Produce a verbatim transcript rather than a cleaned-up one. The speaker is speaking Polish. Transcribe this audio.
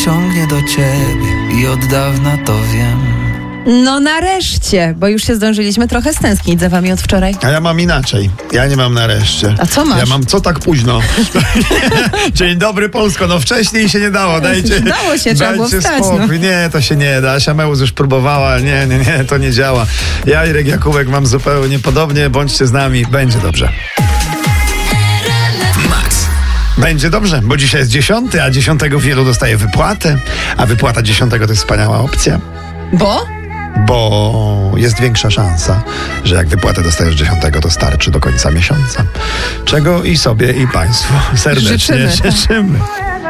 ciągnie do ciebie i od dawna to wiem. No nareszcie, bo już się zdążyliśmy trochę stęsknić za wami od wczoraj. A ja mam inaczej. Ja nie mam nareszcie. A co masz? Ja mam co tak późno. Dzień dobry Polsko. No wcześniej się nie dało. Dajcie, Dało się, trzeba było dajcie wstać. spokój. No. Nie, to się nie da. Asia Mełz już próbowała. Nie, nie, nie, to nie działa. Ja, Irek Jakubek, mam zupełnie podobnie. Bądźcie z nami. Będzie dobrze. Max. Będzie dobrze, bo dzisiaj jest dziesiąty, a dziesiątego wielu dostaje wypłatę, a wypłata dziesiątego to jest wspaniała opcja. Bo? Bo jest większa szansa, że jak wypłatę dostajesz dziesiątego, to starczy do końca miesiąca. Czego i sobie, i państwu serdecznie Życzymy. życzymy.